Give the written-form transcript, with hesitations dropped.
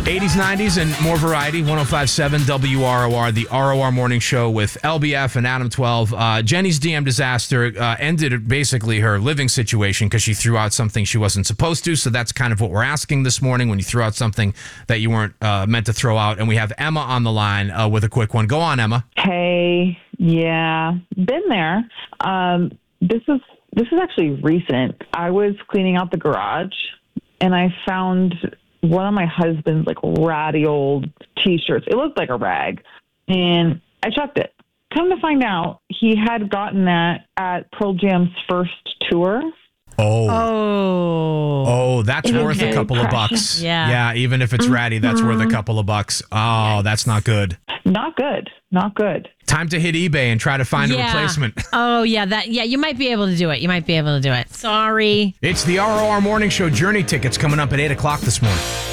80s, 90s, and more variety. 105.7 WROR, the ROR Morning Show with LBF and Adam 12. Jenny's DM disaster ended basically her living situation because she threw out something she wasn't supposed to. So that's kind of what we're asking this morning, when you threw out something that you weren't meant to throw out. And we have Emma on the line with a quick one. Go on, Emma. Hey, yeah, been there. This is actually recent. I was cleaning out the garage, and I found one of my husband's ratty old T-shirts. It looked like a rag, and I chucked it. Come to find out, he had gotten that at Pearl Jam's first tour. Oh, that's worth a couple of bucks. Yeah, even if it's ratty, that's worth a couple of bucks. Oh, that's not good. Not good. Not good. Time to hit eBay and try to find a replacement. Oh, yeah, you might be able to do it. Sorry. It's the ROR Morning Show Journey tickets coming up at 8 o'clock this morning.